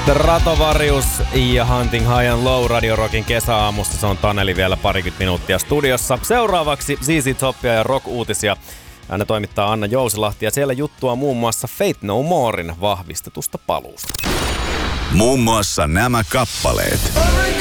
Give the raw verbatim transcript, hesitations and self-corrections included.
Stratovarius ja Hunting High and Low Radio Rockin kesäaamusta. Se on Taneli vielä parikymmentä minuuttia studiossa. Seuraavaksi Z Z Topia ja rock-uutisia. Ne toimittaa Anna Jousilahti ja siellä juttua muun muassa Faith No Moren vahvistetusta paluusta. Muun muassa nämä kappaleet.